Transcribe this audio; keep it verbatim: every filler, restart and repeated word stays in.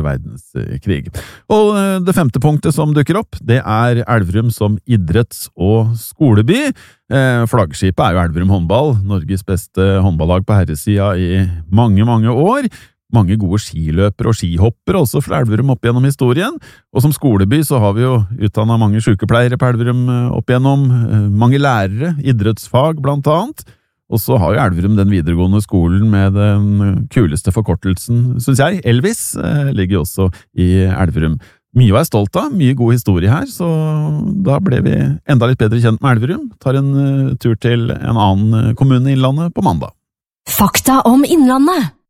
andre verdenskrig. Og det femte punktet som dukker opp, det er Elverum som idretts- og skoleby. Flaggskipet er jo Elverum håndball, Norges beste håndballag på herresida i mange, mange år. Mange gode skiløpere og skihoppere også fra Elverum opp gjennom historien, og som skoleby så har vi jo utdannet mange sykepleiere på Elverum opp gjennom, mange lærere, idrettsfag blant annet, og så har jo Elverum den videregående skolen med den kuleste forkortelsen, synes jeg, Elvis, ligger også i Elverum. Mye å være stolt av, mye god historie her, så da ble vi enda litt bedre kjent med Elverum, tar en tur til en annen kommune i Innlandet på mandag. Fakta om Innlandet.